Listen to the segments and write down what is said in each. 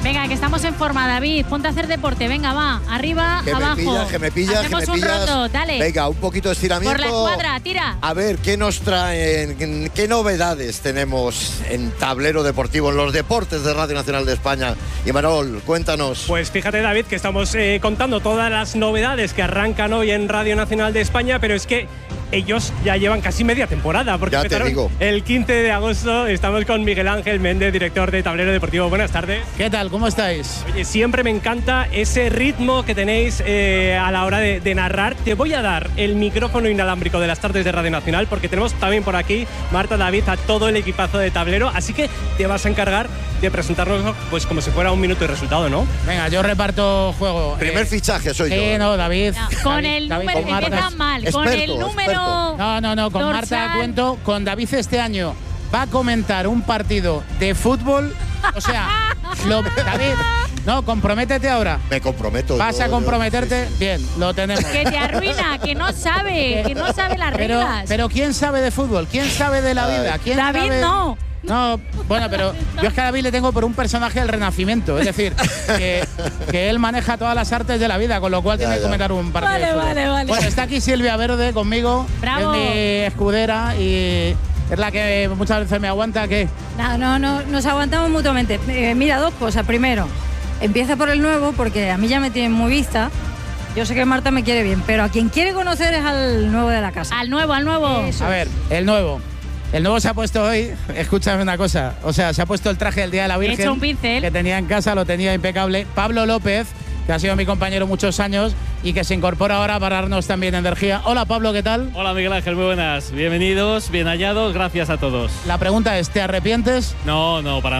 Venga, que estamos en forma, David. Ponte a hacer deporte. Venga, va. Arriba, abajo. Que me pillas. Hacemos un rondo. Dale. Venga, un poquito de estiramiento. Por la escuadra, tira. A ver, ¿qué nos traen? ¿Qué novedades tenemos en Tablero Deportivo, en los deportes de Radio Nacional de España? Y Manol, cuéntanos. Pues fíjate, David, que estamos contando todas las novedades que arrancan hoy en Radio Nacional de España, pero es que ellos ya llevan casi media temporada, porque ya te digo. El 15 de agosto. Estamos con Miguel Ángel Méndez, director de Tablero Deportivo. Buenas tardes. ¿Qué tal? ¿Cómo estáis? Oye, siempre me encanta ese ritmo que tenéis a la hora de narrar. Te voy a dar el micrófono inalámbrico de las tardes de Radio Nacional, porque tenemos también por aquí, Marta, David, a todo el equipazo de Tablero, así que te vas a encargar de presentarnos pues como si fuera un minuto y resultado, ¿no? Venga, yo reparto juego. Primer fichaje soy yo. Sí, no, David. No, con el número, empieza mal. Con el número. No, con dorsal. Marta cuento. Con David este año va a comentar un partido de fútbol. O sea, David, no, comprométete ahora. Me comprometo. ¿Vas a comprometerte? Bien, lo tenemos. Que te arruina, que no sabe las reglas. Pero ¿quién sabe de fútbol? ¿Quién sabe de la vida? ¿Quién David sabe? no. No, bueno, pero yo es que a David le tengo por un personaje del Renacimiento. Es decir, que él maneja todas las artes de la vida, con lo cual tiene que comentar un partido de fútbol. Vale. Bueno, está aquí Silvia Verde conmigo. Bravo. Es mi escudera y es la que muchas veces me aguanta. ¿Qué? No, nos aguantamos mutuamente. Mira, dos cosas. Primero, empieza por el nuevo, porque a mí ya me tienen muy vista. Yo sé que Marta me quiere bien, pero a quien quiere conocer es al nuevo de la casa. Al nuevo. Eso A ver, el nuevo. El nuevo se ha puesto hoy, escúchame una cosa, o sea, se ha puesto el traje del Día de la Virgen. He hecho un pincel. Que tenía en casa, lo tenía impecable. Pablo López, que ha sido mi compañero muchos años y que se incorpora ahora para darnos también energía. Hola Pablo, ¿qué tal? Hola Miguel Ángel, muy buenas. Bienvenidos, bien hallados, gracias a todos. La pregunta es, ¿te arrepientes? No, para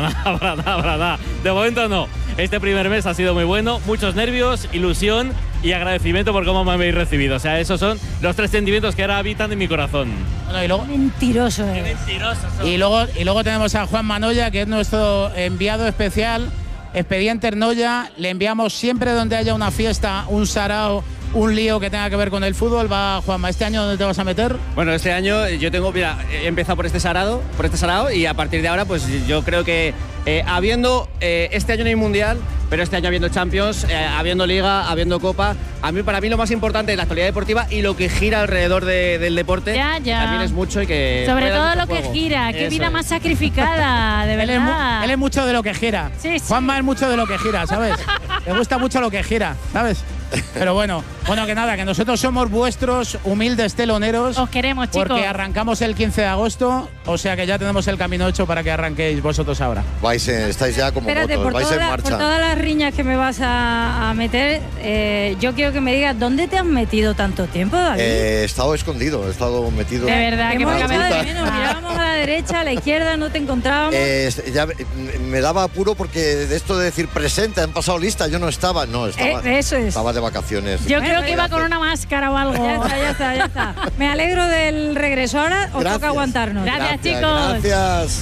nada. De momento no. Este primer mes ha sido muy bueno, muchos nervios, ilusión y agradecimiento por cómo me habéis recibido. O sea, esos son los tres sentimientos que ahora habitan en mi corazón. Bueno, y luego, Mentiroso. Qué mentirosos son. y luego tenemos a Juan Manoya, que es nuestro enviado especial, Expedientes Noya. Le enviamos siempre donde haya una fiesta, un sarao, un lío que tenga que ver con el fútbol. Va, Juanma, ¿este año dónde te vas a meter? Bueno, este año yo tengo, mira, he empezado por este sarao y a partir de ahora pues yo creo que habiendo, este año no hay Mundial, pero este año habiendo Champions, habiendo Liga, habiendo Copa, para mí lo más importante es la actualidad deportiva y lo que gira alrededor del deporte Ya. también es mucho y que… Sobre puede dar todo mucho lo que juego. gira, qué Eso vida es. más sacrificada, de Él verdad. es mucho de lo que gira. Sí. Juanma es mucho de lo que gira, ¿sabes? Le gusta mucho lo que gira, ¿sabes? Pero bueno, que nada, que nosotros somos vuestros humildes teloneros. Os queremos, chicos. Porque arrancamos el 15 de agosto, o sea que ya tenemos el camino hecho para que arranquéis vosotros ahora. Estáis ya como Espérate, motos, vais en por marcha. todas las riñas que me vas a meter, yo quiero que me digas, ¿dónde te has metido tanto tiempo, David? He estado escondido, he estado metido. De verdad, que Hemos poca echado de vergüenza. menos, mirábamos a la derecha, a la izquierda, no te encontrábamos. Ya me daba apuro porque de esto de decir presente, han pasado lista, yo no estaba. No, estaba, eso es. estaba de vacaciones. Yo creo que iba con una máscara o algo. Ya está. Me alegro del regreso. Ahora os toca aguantarnos. Gracias, chicos. Gracias.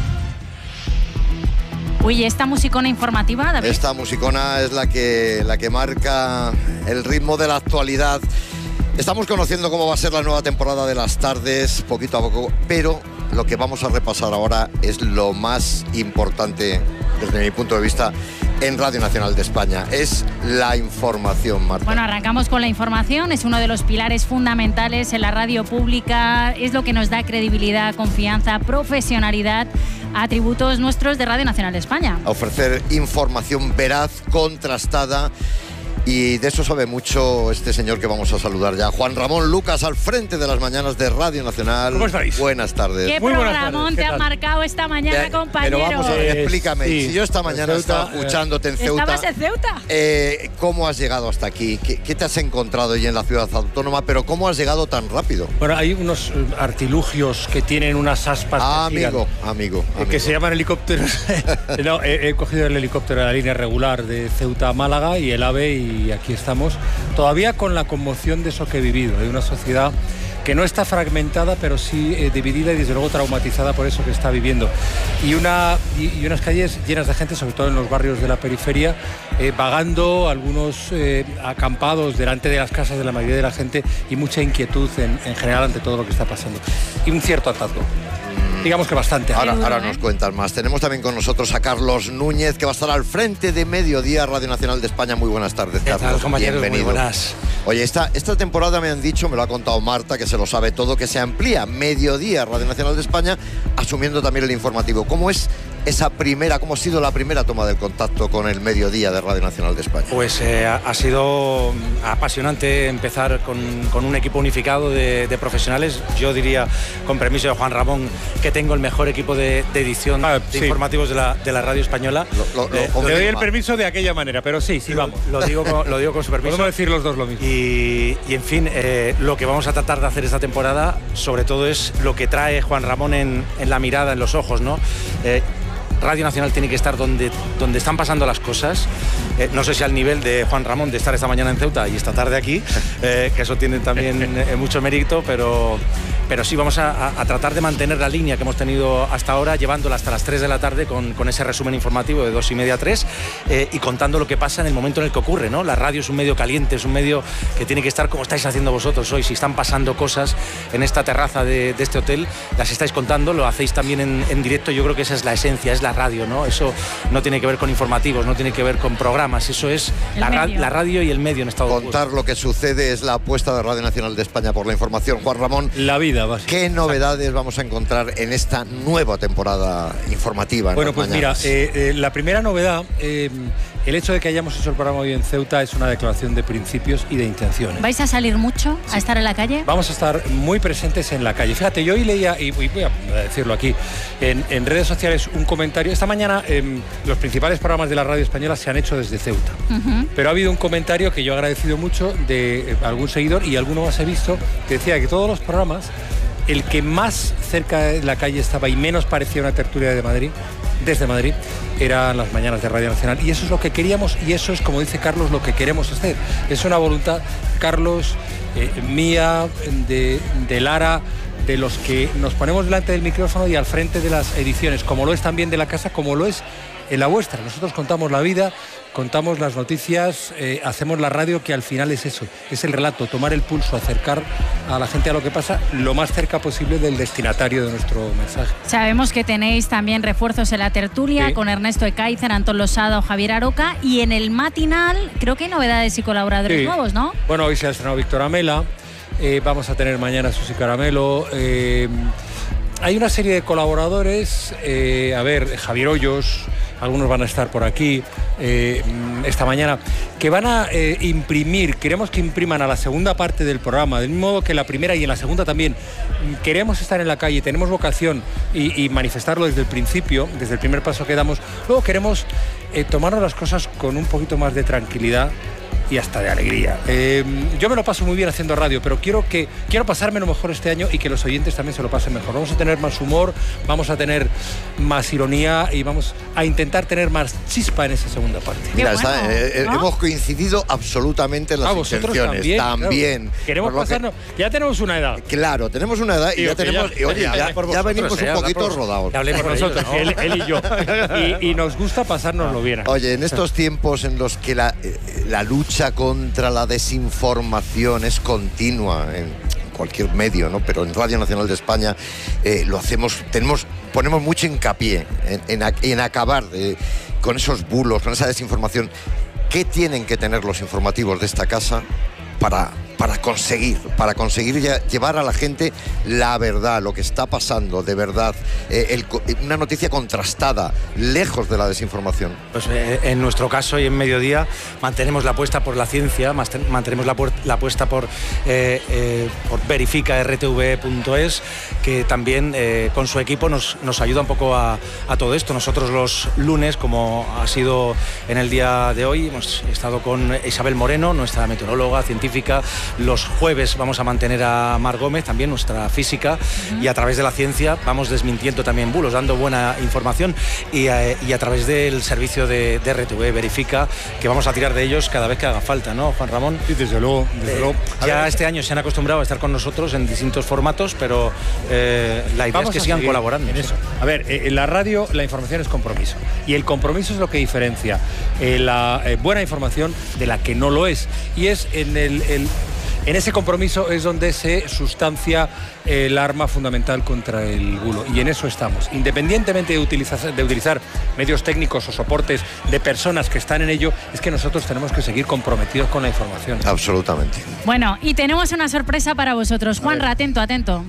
Uy, esta musicona informativa, David. Esta musicona es la que marca el ritmo de la actualidad. Estamos conociendo cómo va a ser la nueva temporada de las tardes, poquito a poco, pero lo que vamos a repasar ahora es lo más importante, desde mi punto de vista, en Radio Nacional de España. Es la información, Marta. Bueno, arrancamos con la información. Es uno de los pilares fundamentales en la radio pública. Es lo que nos da credibilidad, confianza, profesionalidad, atributos nuestros de Radio Nacional de España. A ofrecer información veraz, contrastada. Y de eso sabe mucho este señor que vamos a saludar ya. Juan Ramón Lucas, al frente de las mañanas de Radio Nacional. ¿Cómo estáis? Buenas tardes. ¿Qué Muy buenas programón tardes, te ¿qué han tal? marcado esta mañana, compañero? Pero vamos a ver, explícame. Sí, Si yo esta mañana Ceuta, estaba escuchándote en Ceuta. ¿Estabas en Ceuta? ¿Cómo has llegado hasta aquí? ¿Qué te has encontrado allí en la ciudad autónoma? Pero ¿cómo has llegado tan rápido? Bueno, hay unos artilugios que tienen unas aspas que giran, Amigo. que se llaman helicópteros. No, he cogido el helicóptero de la línea regular de Ceuta a Málaga y el AVE y aquí estamos. Todavía con la conmoción de eso que he vivido, de una sociedad que no está fragmentada, pero sí dividida y desde luego traumatizada por eso que está viviendo. Y unas calles llenas de gente, sobre todo en los barrios de la periferia, vagando, algunos acampados delante de las casas de la mayoría de la gente y mucha inquietud en general ante todo lo que está pasando. Y un cierto hartazgo. digamos que bastante. Ahora nos cuentan más. Tenemos también con nosotros a Carlos Núñez, que va a estar al frente de Mediodía, Radio Nacional de España. Muy buenas tardes, Carlos. ¿Qué tal, compañeros? Bienvenido. Muy buenas. Oye, esta temporada me han dicho, me lo ha contado Marta, que se lo sabe todo, que se amplía Mediodía, Radio Nacional de España, asumiendo también el informativo. ¿Cómo es cómo ha sido la primera toma del contacto con el Mediodía de Radio Nacional de España? Pues ha sido apasionante empezar con un equipo unificado de profesionales. Yo diría, con permiso de Juan Ramón, que tengo el mejor equipo de edición de informativos de la radio española. Le doy el permiso de aquella manera, pero sí, vamos. Lo digo con su permiso. Podemos decir los dos lo mismo. Y en fin, lo que vamos a tratar de hacer esta temporada, sobre todo, es lo que trae Juan Ramón en la mirada, en los ojos, ¿no? Radio Nacional tiene que estar donde están pasando las cosas. No sé si al nivel de Juan Ramón de estar esta mañana en Ceuta y esta tarde aquí, que eso tiene también mucho mérito, pero sí vamos a tratar de mantener la línea que hemos tenido hasta ahora, llevándola hasta las 3 de la tarde con ese resumen informativo de 2:30 a 3 y contando lo que pasa en el momento en el que ocurre, ¿no? La radio es un medio caliente, es un medio que tiene que estar como estáis haciendo vosotros hoy. Si están pasando cosas en esta terraza de este hotel, las estáis contando, lo hacéis también en directo. Yo creo que esa es la esencia, es la radio, ¿no? Eso no tiene que ver con informativos, no tiene que ver con programas, eso es la radio y el medio en estado de contar lo que sucede es la apuesta de Radio Nacional de España por la información. Juan Ramón, la vida básica. ¿Qué novedades vamos a encontrar en esta nueva temporada informativa? Bueno, pues mira, la primera novedad, el hecho de que hayamos hecho el programa hoy en Ceuta es una declaración de principios y de intenciones. ¿Vais a salir mucho a estar en la calle? Vamos a estar muy presentes en la calle. Fíjate, yo hoy leía, y voy a decirlo aquí, en redes sociales un comentario. Esta mañana los principales programas de la radio española se han hecho desde Ceuta. Pero ha habido un comentario que yo he agradecido mucho de algún seguidor y alguno más he visto, que decía que todos los programas, el que más cerca de la calle estaba y menos parecía una tertulia de Madrid, desde Madrid, eran las mañanas de Radio Nacional. Y eso es lo que queríamos y eso es, como dice Carlos, lo que queremos hacer. Es una voluntad, Carlos, mía, de Lara, de los que nos ponemos delante del micrófono y al frente de las ediciones, como lo es también de la casa, como lo es en la vuestra. Nosotros contamos la vida, contamos las noticias, hacemos la radio, que al final es eso, es el relato, tomar el pulso, acercar a la gente a lo que pasa lo más cerca posible del destinatario de nuestro mensaje. Sabemos que tenéis también refuerzos en la tertulia, con Ernesto Ekaizer, Antón Losada o Javier Aroca, y en el matinal creo que hay novedades y colaboradores nuevos, ¿no? Bueno, hoy se ha estrenado Víctor Amela, vamos a tener mañana Susi Caramelo, hay una serie de colaboradores, Javier Hoyos, algunos van a estar por aquí esta mañana, que van a imprimir, queremos que impriman a la segunda parte del programa, del mismo modo que la primera y en la segunda también. Queremos estar en la calle, tenemos vocación y manifestarlo desde el principio, desde el primer paso que damos. Luego queremos tomarnos las cosas con un poquito más de tranquilidad y hasta de alegría. Yo me lo paso muy bien haciendo radio, pero quiero pasármelo mejor este año y que los oyentes también se lo pasen mejor. Vamos a tener más humor, vamos a tener más ironía y vamos a intentar tener más chispa en esa segunda parte. Mira, ¿no? Hemos coincidido absolutamente en las intenciones. También. Claro. Queremos pasarnos, ya tenemos una edad. Claro, tenemos una edad y ya tenemos. Ya venimos un poquito rodados. Ya hablemos por nosotros, ¿no? él y yo. y nos gusta pasárnoslo bien. Oye, en estos tiempos en los que la lucha contra la desinformación es continua en cualquier medio, ¿no? Pero en Radio Nacional de España lo hacemos, ponemos mucho hincapié en acabar con esos bulos, con esa desinformación. ¿Qué tienen que tener los informativos de esta casa para conseguir llevar a la gente la verdad, lo que está pasando de verdad, una noticia contrastada, lejos de la desinformación? Pues en nuestro caso y en Mediodía mantenemos la apuesta por la ciencia, mantenemos la apuesta por verifica rtv.es, que también con su equipo nos ayuda un poco a todo esto. Nosotros los lunes, como ha sido en el día de hoy, hemos estado con Isabel Moreno, nuestra meteoróloga científica. Los jueves vamos a mantener a Mar Gómez, también nuestra física, y a través de la ciencia vamos desmintiendo también bulos, dando buena información, y a través del servicio de RTV Verifica, que vamos a tirar de ellos cada vez que haga falta, ¿no, Juan Ramón? Sí, desde luego. Ya este año se han acostumbrado a estar con nosotros en distintos formatos, pero la idea es que sigan colaborando. En eso. A ver, en la radio la información es compromiso, y el compromiso es lo que diferencia la buena información de la que no lo es, y es en En ese compromiso es donde se sustancia el arma fundamental contra el bulo, y en eso estamos. Independientemente de utilizar medios técnicos o soportes de personas que están en ello, es que nosotros tenemos que seguir comprometidos con la información. Absolutamente. Bueno, y tenemos una sorpresa para vosotros. Juanra, atento, atento.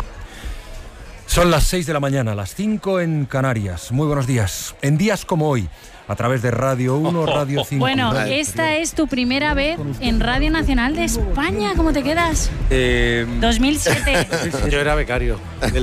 Son las 6 de la mañana, las 5 en Canarias. Muy buenos días. En días como hoy, a través de Radio 1, Radio 5. Bueno, esta es tu primera vez en Radio Nacional de España. ¿Cómo te quedas? 2007. Yo era becario.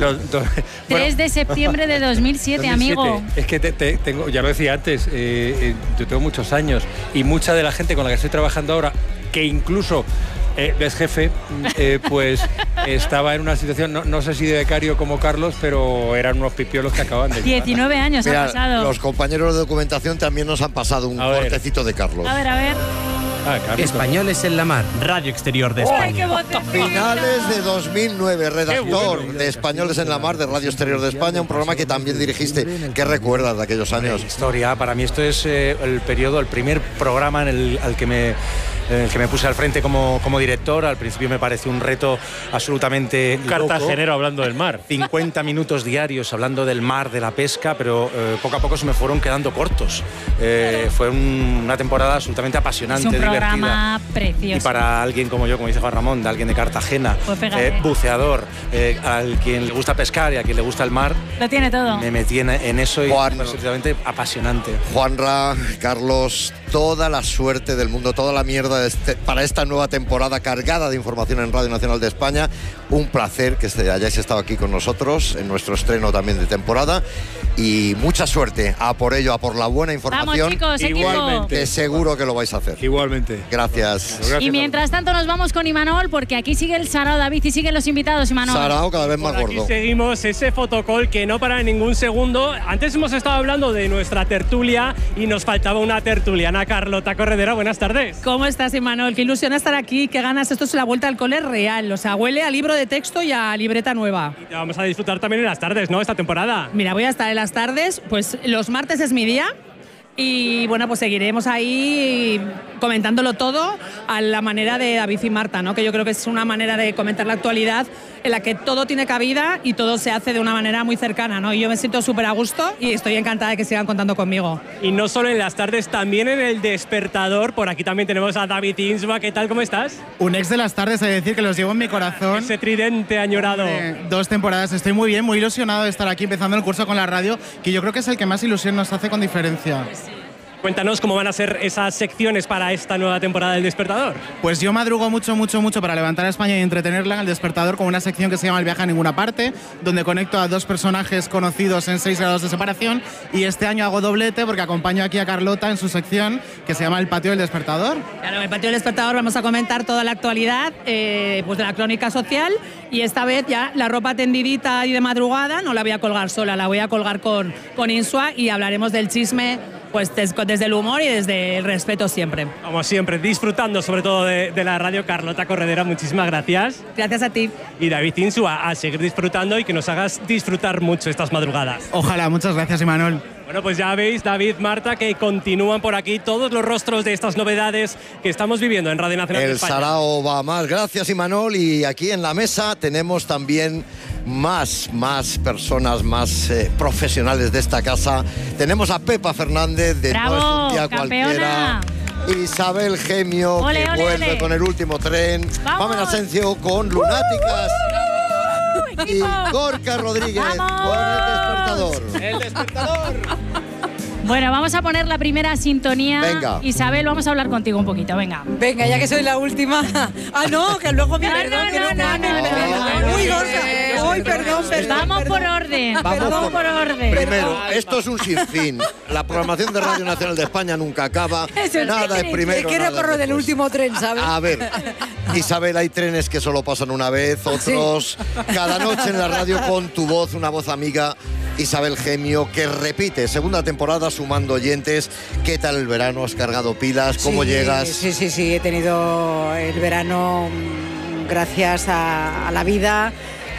3 de septiembre de 2007, amigo. Es que tengo, ya lo decía antes, yo tengo muchos años y mucha de la gente con la que estoy trabajando ahora, que incluso es jefe, pues estaba en una situación, no sé si de becario como Carlos, pero eran unos pipiolos que acaban de 19 años Mira, ha pasado. Los compañeros de documentación también nos han pasado un cortecito de Carlos. A ver. Españoles en la Mar, Radio Exterior de España. Finales de 2009, redactor de Españoles en la Mar de Radio Exterior de España, un programa que también dirigiste. ¿Qué recuerdas de aquellos años? Historia, para mí esto es el primer programa en el que me puse al frente como director. Al principio me pareció un reto absolutamente cartagenero hablando del mar. 50 minutos diarios hablando del mar, de la pesca, pero poco a poco se me fueron quedando cortos. Fue una temporada absolutamente apasionante, divertida. Es un programa precioso. Y para alguien como yo, como dice Juan Ramón, de alguien de Cartagena, buceador, al quien le gusta pescar y a quien le gusta el mar, lo tiene todo. Me metí en eso y es absolutamente apasionante. Juanra, Carlos, toda la suerte del mundo, toda la mierda para esta nueva temporada cargada de información en Radio Nacional de España. Un placer que hayáis estado aquí con nosotros en nuestro estreno también de temporada, y mucha suerte a por ello, a por la buena información. Vamos, chicos, igualmente, que seguro que lo vais a hacer. Igualmente. Gracias. Y mientras tanto nos vamos con Imanol, porque aquí sigue el Sarao, David, y siguen los invitados, Imanol. Sarao cada vez más por gordo. Aquí seguimos ese fotocall que no para ningún segundo. Antes hemos estado hablando de nuestra tertulia y nos faltaba una tertuliana. Carlota Corredera, buenas tardes. ¿Cómo estás, Imanol? Qué ilusión estar aquí, qué ganas. Esto es la vuelta al cole real, o sea, huele a libro de texto y a libreta nueva. Y vamos a disfrutar también en las tardes, ¿no? Esta temporada. Mira, voy a estar en las tardes, pues los martes es mi día. Y bueno, pues seguiremos ahí comentándolo todo a la manera de David y Marta, ¿no? Que yo creo que es una manera de comentar la actualidad en la que todo tiene cabida y todo se hace de una manera muy cercana, ¿no? Y yo me siento súper a gusto y estoy encantada de que sigan contando conmigo. Y no solo en las tardes, también en El Despertador. Por aquí también tenemos a David Insua. ¿Qué tal? ¿Cómo estás? Un ex de las tardes, hay que decir que los llevo en mi corazón. Ese tridente añorado. 2 temporadas. Estoy muy bien, muy ilusionado de estar aquí empezando el curso con la radio, que yo creo que es el que más ilusión nos hace con diferencia. Sí. Cuéntanos cómo van a ser esas secciones para esta nueva temporada del Despertador. Pues yo madrugo mucho para levantar a España y entretenerla en El Despertador con una sección que se llama El viaje a ninguna parte, donde conecto a 2 personajes conocidos en 6 grados de separación, y este año hago doblete porque acompaño aquí a Carlota en su sección que se llama El patio del Despertador. Claro, en El patio del Despertador vamos a comentar toda la actualidad pues de la crónica social, y esta vez ya la ropa tendidita y de madrugada no la voy a colgar sola, la voy a colgar con Insua, y hablaremos del chisme pues desde el humor y desde el respeto siempre. Como siempre, disfrutando sobre todo de la radio. Carlota Corredera, muchísimas gracias. Gracias a ti. Y David Insua, a seguir disfrutando y que nos hagas disfrutar mucho estas madrugadas. Ojalá, muchas gracias, Imanol. Bueno, pues ya veis, David, Marta, que continúan por aquí todos los rostros de estas novedades que estamos viviendo en Radio Nacional de España. El Sarao va más. Gracias, Imanol. Y aquí en la mesa tenemos también más personas, más profesionales de esta casa. Tenemos a Pepa Fernández de ¡Bravo, No es un día campeona! cualquiera. Isabel Gemio, ole, que ole, vuelve ole. con El último tren. Pamela Asencio con Lunáticas. Y Gorka Rodríguez ¡Vamos! con El Despertador. ¡El Despertador! Bueno, vamos a poner la primera sintonía. Venga. Isabel, vamos a hablar contigo un poquito, venga. Venga, ya que soy la última. Ah, no, que luego me perdón. Uy, Gorka. Uy, perdón. Vamos por orden. Vamos por orden. Primero, esto es un sinfín. La programación de Radio Nacional de España nunca acaba. Nada es primero. Es que nada recorro es del después. último tren, ¿sabes? A ver, Isabel, hay trenes que solo pasan una vez, otros cada noche en la radio con tu voz, una voz amiga. Isabel Gemio, que repite segunda temporada sumando oyentes. ¿Qué tal el verano? ¿Has cargado pilas? ¿Cómo llegas? Sí, he tenido el verano gracias a la vida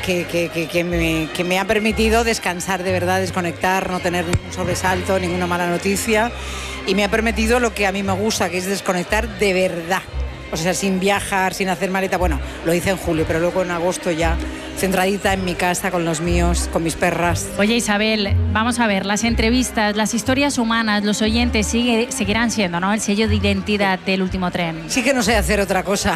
que me ha permitido descansar de verdad, desconectar, no tener ningún sobresalto, ninguna mala noticia, y me ha permitido lo que a mí me gusta, que es desconectar de verdad. o sea, sin viajar, sin hacer maleta. Bueno, lo hice en julio, pero luego en agosto ya centradita en mi casa con los míos, con mis perras. Oye, Isabel, vamos a ver, las entrevistas, las historias humanas, los oyentes seguirán siendo, ¿no?, el sello de identidad del Último Tren. Sí que no sé hacer otra cosa.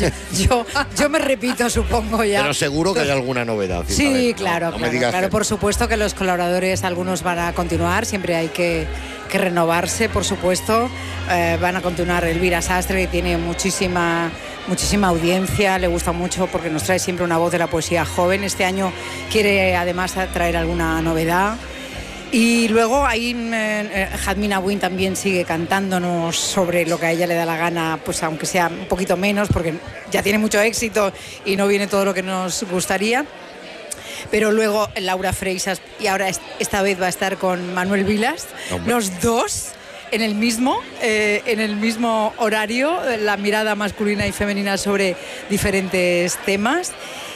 yo me repito, supongo ya. Pero seguro que hay alguna novedad. Sí, Isabel. claro, no me digas claro. que... Por supuesto que los colaboradores, algunos van a continuar, siempre hay que renovarse, por supuesto. Van a continuar Elvira Sastre, que tiene muchísima audiencia, le gusta mucho porque nos trae siempre una voz de la poesía joven. Este año quiere además traer alguna novedad. Y luego ahí Jadmina Win también sigue cantándonos sobre lo que a ella le da la gana, pues aunque sea un poquito menos, porque ya tiene mucho éxito y no viene todo lo que nos gustaría. Pero luego Laura Freixas, y ahora esta vez va a estar con Manuel Vilas, los dos en el mismo horario, la mirada masculina y femenina sobre diferentes temas.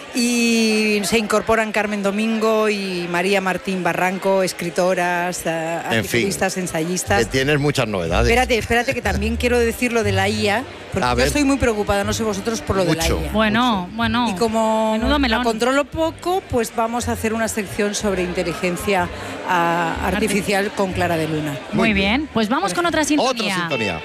Y se incorporan Carmen Domingo y María Martín Barranco, escritoras, articulistas, ensayistas. Tienes muchas novedades. Espérate, que también quiero decir lo de la IA, porque yo estoy muy preocupada, no sé vosotros, por lo de la IA. Bueno. Y como menudo melón. la controlo poco, pues vamos a hacer una sección sobre inteligencia artificial con Clara de Luna. Muy bien, pues vamos con otra sintonía. Otra sintonía.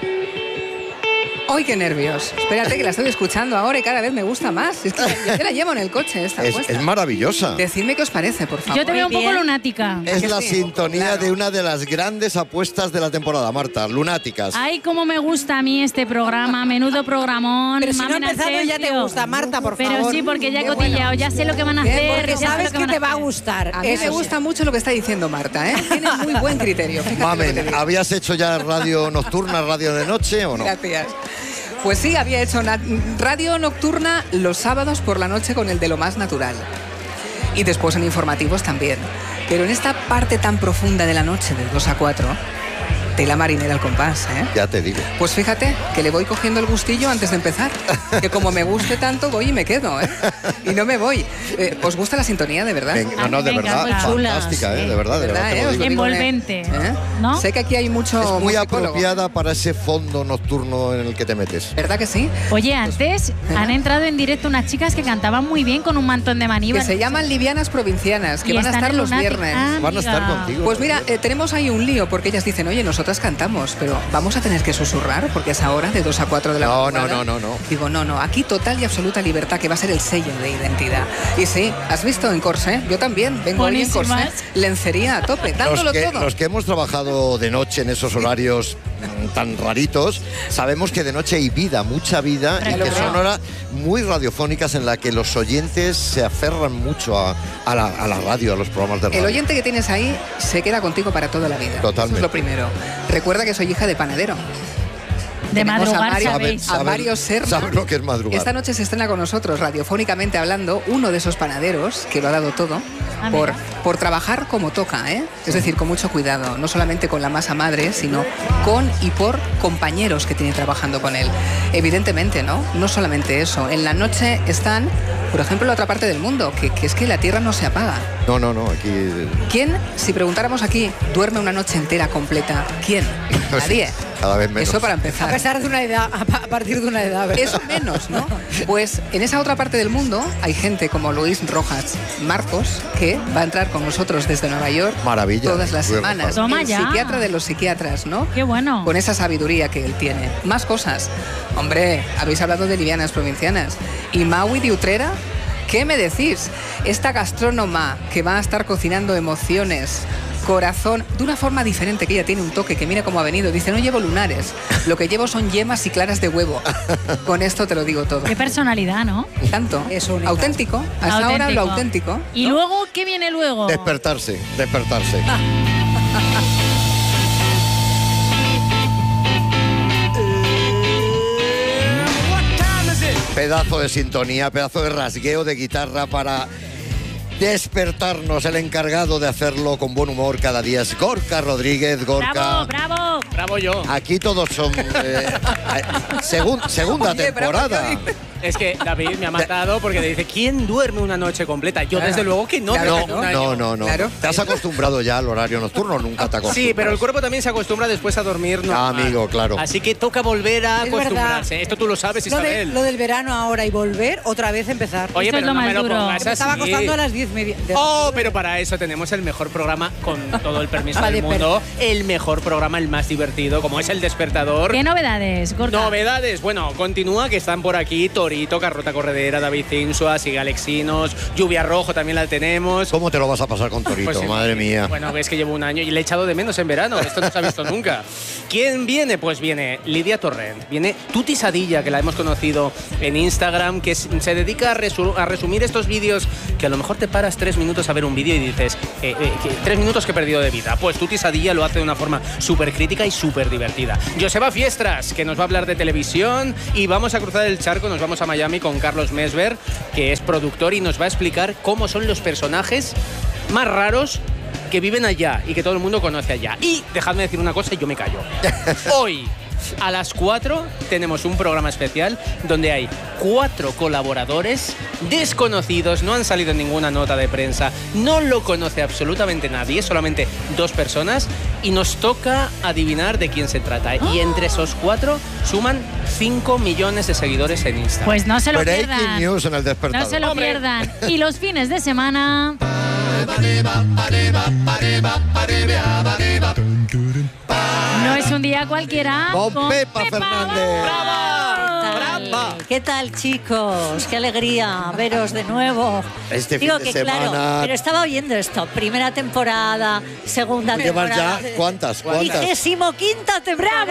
¡Ay, qué nervios! Espérate, que la estoy escuchando ahora y cada vez me gusta más. Es que yo te la llevo en el coche esta puesta. Es maravillosa. Decidme qué os parece, por favor. Yo te veo un poco lunática. Es la sintonía de una de las grandes apuestas de la temporada, Marta, Lunáticas. Ay, cómo me gusta a mí este programa, menudo programón. Pero si no ha empezado ya te gusta, Marta, por favor. Pero sí, porque ya he cotilleado, ya sé lo que van a hacer. Porque sabes que te va a gustar. A mí me gusta mucho lo que está diciendo Marta, ¿eh? Tiene muy buen criterio. Mamen, ¿habías hecho ya radio nocturna, radio de noche o no? Gracias. Pues sí, había hecho una radio nocturna los sábados por la noche con el de Lo Más Natural. Y después en informativos también. Pero en esta parte tan profunda de la noche, de 2 a 4, tela marinera al compás, ¿eh? Ya te digo. Pues fíjate que le voy cogiendo el gustillo antes de empezar. Que como me guste tanto, voy y me quedo, ¿eh? Y no me voy. ¿Os gusta la sintonía, de verdad? No, de verdad, fantástica, ¿eh? De verdad, te lo digo. Envolvente, ¿no? Sé que aquí hay mucho Es muy musicólogo. apropiada para ese fondo nocturno en el que te metes. ¿Verdad que sí? Oye, antes han entrado en directo unas chicas que cantaban muy bien con un mantón de maní. Que se llaman Livianas Provincianas, que Y van a están estar en los Lunática. viernes. Van a estar contigo. Pues mira, tenemos ahí un lío, porque ellas dicen, oye, nosotras cantamos, pero vamos a tener que susurrar, porque es ahora de 2 a 4 de la madrugada. No. Digo, no, aquí total y absoluta libertad, que va a ser el sello de identidad. Y sí, ¿has visto en corsé? Yo también, vengo hoy en corsé. Lencería a tope, dándolo todo. Los que hemos trabajado de noche en esos horarios tan raritos, sabemos que de noche hay vida, mucha vida, y que son horas muy radiofónicas en la que los oyentes se aferran mucho a la radio, a los programas de radio. El oyente que tienes ahí se queda contigo para toda la vida. Totalmente. Eso es lo primero. Recuerda que soy hija de panadero. De Tenemos madrugar, a Mario Serna. ¿Sabes lo que es madrugar? Esta noche se estrena con nosotros, radiofónicamente hablando, uno de esos panaderos que lo ha dado todo por trabajar como toca, ¿eh? Es decir, con mucho cuidado, no solamente con la masa madre, sino con y por compañeros que tiene trabajando con él. Evidentemente, ¿no? No solamente eso. En la noche están, por ejemplo, la otra parte del mundo, que es que la tierra no se apaga. No, aquí... ¿Quién, si preguntáramos aquí, duerme una noche entera completa? ¿Quién? Nadie. Cada vez menos. Eso para empezar. A pesar de una edad, a partir de una edad, ¿verdad? Eso menos, ¿no? Pues en esa otra parte del mundo hay gente como Luis Rojas Marcos, que va a entrar con nosotros desde Nueva York. Maravilla. Todas las Luis semanas. Rojas. Toma El ya. psiquiatra de los psiquiatras, ¿no? Qué bueno. Con esa sabiduría que él tiene. Más cosas. Hombre, habéis hablado de Livianas Provincianas. ¿Y Maui de Utrera? ¿Qué me decís? Esta gastrónoma que va a estar cocinando emociones, corazón, de una forma diferente, que ella tiene un toque, que mira cómo ha venido. Dice, no llevo lunares, lo que llevo son yemas y claras de huevo. Con esto te lo digo todo. Qué personalidad, ¿no? Tanto. Auténtico. Hasta ahora lo auténtico. ¿Y luego qué viene luego? Despertarse. Pedazo de sintonía, pedazo de rasgueo de guitarra para despertarnos. El encargado de hacerlo con buen humor cada día es Gorka Rodríguez. Gorka. ¡Bravo! Bravo yo. Aquí todos son segunda Oye, temporada. bravo, es que David me ha matado porque le dice, ¿quién duerme una noche completa? Yo desde luego que no. No. Claro. Te has acostumbrado ya al horario nocturno, nunca te acostumbras. Sí, pero el cuerpo también se acostumbra después a dormir normal. Amigo, claro. Así que toca volver a Es acostumbrarse. verdad. Esto tú lo sabes, Isabel. Lo del verano ahora y volver, otra vez empezar. Oye, pero no me lo pongas así. Me estaba acostando a las 10:30. Pero para eso tenemos el mejor programa, con todo el permiso Vale, del mundo, el mejor programa, el más divertido, como es El Despertador. ¿Qué novedades, Gorka? Novedades, bueno, continúa que están por aquí Torito, Carlota Corredera, David Insua, Sigue Alexinos, Lluvia Rojo también la tenemos. ¿Cómo te lo vas a pasar con Torito? Pues sí, madre mía. Bueno, es que llevo un año y le he echado de menos en verano, esto no se ha visto nunca. ¿Quién viene? Pues viene Lidia Torrent, viene Tuti Sadilla, que la hemos conocido en Instagram, que se dedica a resumir estos vídeos que a lo mejor te paras 3 minutos a ver un vídeo y dices, 3 minutos que he perdido de vida. Pues Tuti Sadilla lo hace de una forma súper crítica y súper divertida. Joseba Fiestras, que nos va a hablar de televisión, y vamos a cruzar el charco, nos vamos a Miami con Carlos Mesver, que es productor y nos va a explicar cómo son los personajes más raros que viven allá y que todo el mundo conoce allá. Y dejadme decir una cosa y yo me callo. Hoy, a las 4, tenemos un programa especial donde hay 4 colaboradores desconocidos, no han salido en ninguna nota de prensa, no lo conoce absolutamente nadie, solamente 2 personas, y nos toca adivinar de quién se trata. Y entre esos 4 suman 5 millones de seguidores en Instagram. Pues no se lo Breaking pierdan. news en El Despertador. No se lo pierdan. Y los fines de semana... No es un día cualquiera. Con Pepa Fernández. ¿Qué tal, chicos? Qué alegría veros de nuevo. Este Digo fin de que semana... claro, pero estaba oyendo esto. Primera temporada, segunda ¿Llevas temporada. ya cuántas? 25ª temporada.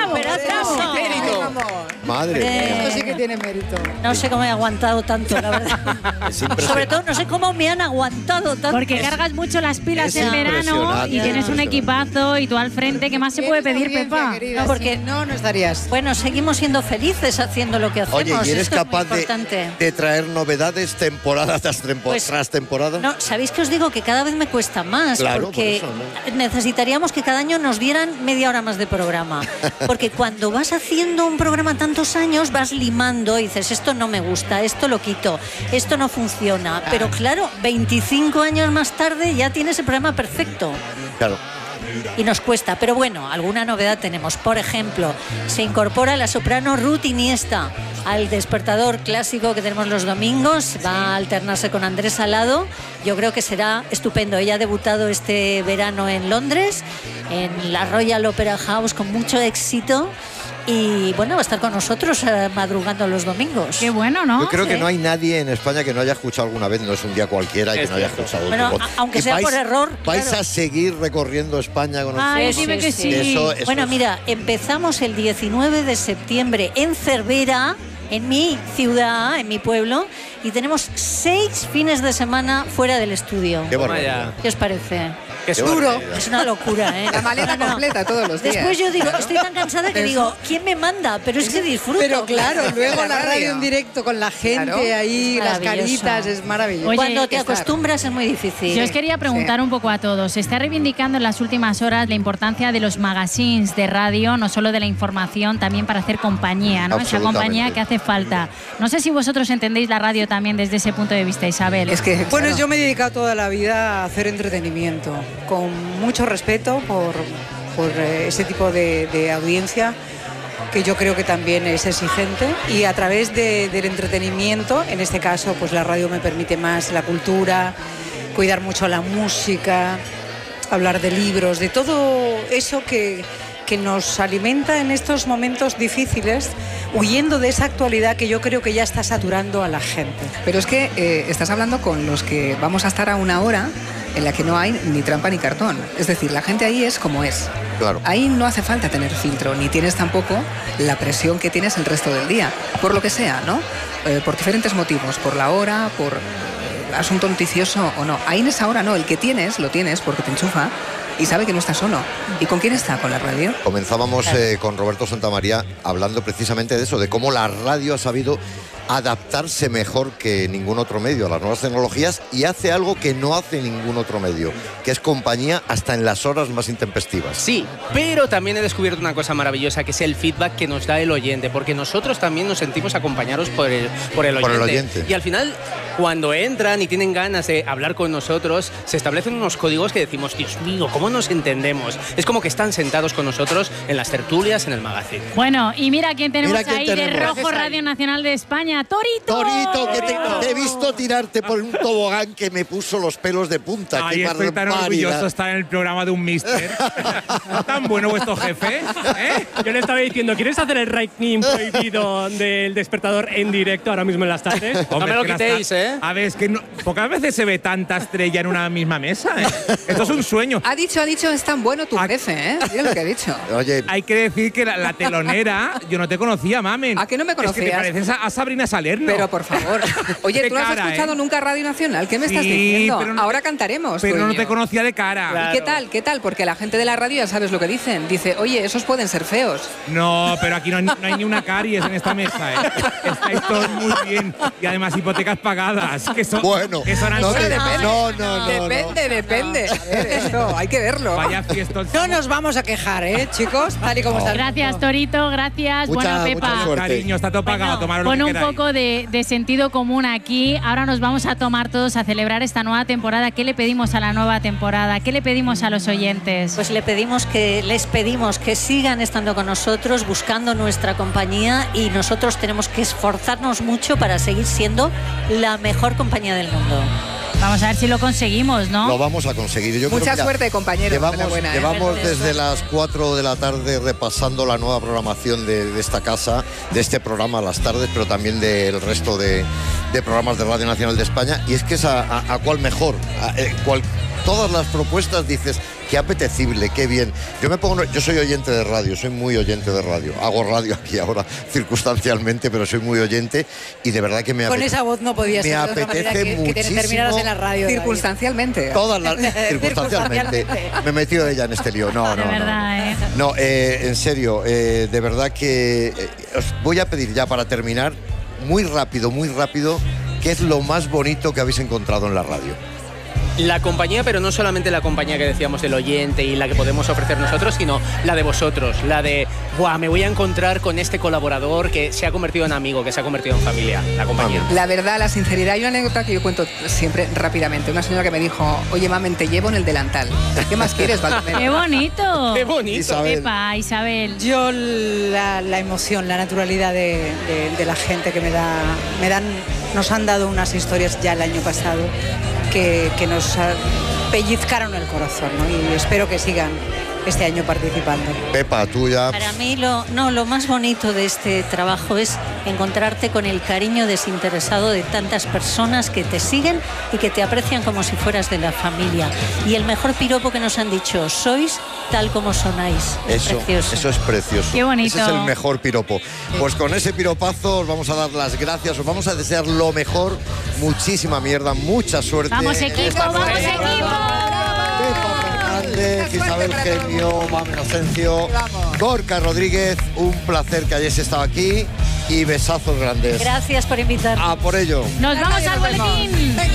Bravo. Madre mía. Esto sí que tiene mérito. No sé cómo he aguantado tanto, la verdad. Sobre todo, no sé cómo me han aguantado tanto. Porque cargas mucho las pilas Es en verano impresionante, y tienes un equipazo y tú al frente. ¿Qué más se puede pedir, Pepa? No, porque no estarías. Bueno, seguimos siendo felices haciendo lo que hacemos. Oye, ¿y eres Esto es muy capaz importante. de traer novedades temporada tras Pues, temporada? No, ¿sabéis que os digo que cada vez me cuesta más? Claro, porque por eso, necesitaríamos que cada año nos dieran media hora más de programa. Porque cuando vas haciendo un programa tantos años, vas limando y dices, esto no me gusta, esto lo quito, esto no funciona. Pero claro, 25 años más tarde ya tienes el programa perfecto. Claro. Y nos cuesta, pero bueno, alguna novedad tenemos. Por ejemplo, se incorpora la soprano Ruth Iniesta al Despertador clásico que tenemos los domingos. Va a alternarse con Andrés Salado. Yo creo que será estupendo. Ella ha debutado este verano en Londres, en la Royal Opera House, con mucho éxito. Y bueno, va a estar con nosotros madrugando los domingos. Qué bueno, ¿no? Yo creo Sí. que no hay nadie en España que no haya escuchado alguna vez, no es un día cualquiera, y que no haya escuchado Bueno, tu voz. aunque ¿Y sea por error, ¿Vais claro. a seguir recorriendo España con Ay, nosotros? dime que sí. Eso Bueno, es- mira, empezamos el 19 de septiembre en Cervera, en mi ciudad, en mi pueblo, y tenemos 6 fines de semana fuera del estudio. Qué barbaridad. ¿Qué os parece? Que es duro. Es una locura, ¿eh? La maleta completa todos los días. Después yo digo, estoy tan cansada que digo, ¿quién me manda? Pero es que disfruto. Pero claro, luego la radio en directo con la gente Claro. ahí, las Maravilloso. caritas, es maravilloso. Cuando te acostumbras es muy difícil. Yo os quería preguntar un poco a todos. Se está reivindicando en las últimas horas la importancia de los magazines de radio, no solo de la información, también para hacer compañía, ¿no? Esa Absolutamente. compañía que hace falta. No sé si vosotros entendéis la radio también desde ese punto de vista, Isabel. Bueno, yo me he dedicado toda la vida a hacer entretenimiento, con mucho respeto por ese tipo de audiencia, que yo creo que también es exigente, y a través del entretenimiento, en este caso pues la radio me permite más la cultura, cuidar mucho la música, hablar de libros, de todo eso que nos alimenta en estos momentos difíciles, huyendo de esa actualidad que yo creo que ya está saturando a la gente. Pero es que estás hablando con los que vamos a estar a una hora en la que no hay ni trampa ni cartón. Es decir, la gente ahí es como es. Claro. Ahí no hace falta tener filtro, ni tienes tampoco la presión que tienes el resto del día, por lo que sea, ¿no? Por diferentes motivos, por la hora, por asunto noticioso o no. Ahí en esa hora no, el que tienes, lo tienes porque te enchufa y sabe que no está solo. ¿Y con quién está? ¿Con la radio? Comenzábamos con Roberto Santamaría hablando precisamente de eso, de cómo la radio ha sabido adaptarse mejor que ningún otro medio a las nuevas tecnologías y hace algo que no hace ningún otro medio, que es compañía hasta en las horas más intempestivas. Sí, pero también he descubierto una cosa maravillosa, que es el feedback que nos da el oyente, porque nosotros también nos sentimos acompañados por el oyente. Y al final, cuando entran y tienen ganas de hablar con nosotros, se establecen unos códigos que decimos, Dios mío, ¿cómo nos entendemos? Es como que están sentados con nosotros en las tertulias, en el magazine. Bueno, y mira quién tenemos Mira quién ahí tenemos. de Rojo Radio Nacional de España, Torito. Torito, que te he visto tirarte por un tobogán que me puso los pelos de punta. Ay, ¡Qué estoy tan barbaridad! orgulloso de estar en el programa de un mister. ¿Tan bueno vuestro jefe? Yo le estaba diciendo, ¿quieres hacer el ranking prohibido del despertador en directo ahora mismo en las tardes? No me lo quitéis, A ver, es que pocas veces se ve tanta estrella en una misma mesa, ¿eh? Esto es un sueño. Ha dicho, es tan bueno tu jefe, ¿eh? Mira lo que ha dicho. Oye, hay que decir que la telonera, yo no te conocía, mamen. ¿A qué no me conocías? Es que te pareces a Sabrina Salerno. Pero por favor. Oye, De ¿tú no has cara, escuchado nunca Radio Nacional? ¿Qué me estás diciendo? pero no- Ahora cantaremos. Pero tú y no yo. te conocía de cara. ¿Y qué tal? ¿Qué tal? Porque la gente de la radio ya sabes lo que dicen. Dice, oye, esos pueden ser feos. No, pero aquí no hay ni una caries en esta mesa, ¿eh? Estáis todos muy bien. Y además hipotecas pagadas. Que son, Bueno, que son no, ansiedades. Depende. A ver, esto hay que verlo. Vaya fiestón. No nos vamos a quejar, chicos, tal y como está. Gracias, Torito, gracias. Bueno, Pepa, Cariño, está todo pagado. Tomaros lo pon que un queráis. poco de sentido común aquí. Ahora nos vamos a tomar todos a celebrar esta nueva temporada. ¿Qué le pedimos a la nueva temporada? ¿Qué le pedimos a los oyentes? Pues les pedimos que sigan estando con nosotros, buscando nuestra compañía, y nosotros tenemos que esforzarnos mucho para seguir siendo la mejor compañía del mundo. Vamos a ver si lo conseguimos, ¿no? Lo vamos a conseguir. Yo creo Mucha que, mira, suerte, compañero. Enhorabuena, Llevamos desde las 4 de la tarde repasando la nueva programación de esta casa, de este programa a las tardes, pero también del resto de programas de Radio Nacional de España. Y es que es a cuál mejor. Todas las propuestas dices, qué apetecible, qué bien. Yo soy oyente de radio, soy muy oyente de radio. Hago radio aquí ahora circunstancialmente, pero soy muy oyente y de verdad que me apetece. Con esa voz no podía ser de otra manera que te terminaras en la radio. Circunstancialmente. Circunstancialmente. Me he metido ella en este lío. No. No, en serio, de verdad que os voy a pedir ya para terminar, muy rápido, ¿qué es lo más bonito que habéis encontrado en la radio? La compañía, pero no solamente la compañía que decíamos del oyente y la que podemos ofrecer nosotros, sino la de vosotros, la de, me voy a encontrar con este colaborador que se ha convertido en amigo, que se ha convertido en familia, la compañía. La verdad, la sinceridad. Hay una anécdota que yo cuento siempre rápidamente. Una señora que me dijo, oye, mamen, te llevo en el delantal. ¿Qué más quieres, Valdomero? ¡Qué bonito! ¡Qué bonito! Isabel. Yo la emoción, la naturalidad de la gente que nos han dado unas historias ya el año pasado que nos pellizcaron el corazón, ¿no? Y espero que sigan este año participando. Pepa, tú ya... Para mí lo más bonito de este trabajo es encontrarte con el cariño desinteresado de tantas personas que te siguen y que te aprecian como si fueras de la familia. Y el mejor piropo que nos han dicho, sois tal como sonáis. Eso es precioso. Qué bonito. Ese es el mejor piropo. Pues con ese piropazo os vamos a dar las gracias, os vamos a desear lo mejor, muchísima mierda, mucha suerte. ¡Vamos, equipo! ¡Vamos, equipo! Isabel Genio, Mamen Ascencio, Gorka Rodríguez, un placer que hayáis estado aquí y besazos grandes. Gracias por invitarme. A por ello. Nos vamos al boletín.